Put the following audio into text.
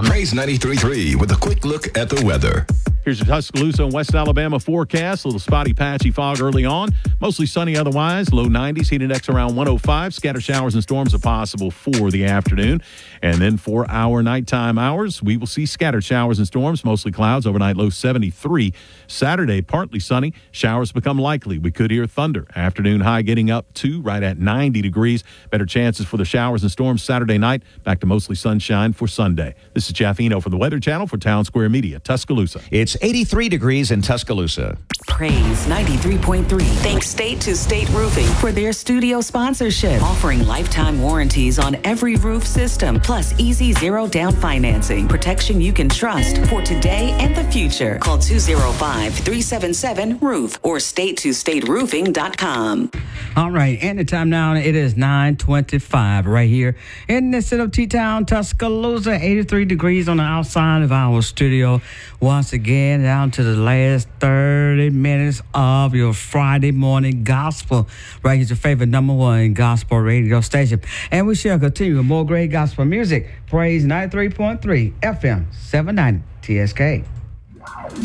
TSK.com. Praise 93.3 with a quick look at the weather. Here's your Tuscaloosa and West Alabama forecast. A little spotty, patchy fog early on. Mostly sunny otherwise. Low 90s. Heat index around 105. Scattered showers and storms are possible for the afternoon. And then for our nighttime hours, we will see scattered showers and storms. Mostly clouds. Overnight low 73. Saturday, partly sunny. Showers become likely. We could hear thunder. Afternoon high getting up to right at 90 degrees. Better chances for the showers and storms Saturday night. Back to mostly sunshine for Sunday. This is Jeff Eno for the Weather Channel for Town Square Media, Tuscaloosa. It's 83 degrees in Tuscaloosa. Praise 93.3. Thanks State to State Roofing for their studio sponsorship, offering lifetime warranties on every roof system, plus easy zero down financing, protection you can trust for today and the future. Call 205-377-ROOF or state2stateroofing.com. All right, and the time now, it is 9:25 right here in the city of T-Town, Tuscaloosa. 83 degrees on the outside of our studio. Once again, down to the last 30 minutes of your Friday morning gospel. Right here's your favorite number one gospel radio station. And we shall continue with more great gospel music. Praise 93.3 FM 790 TSK.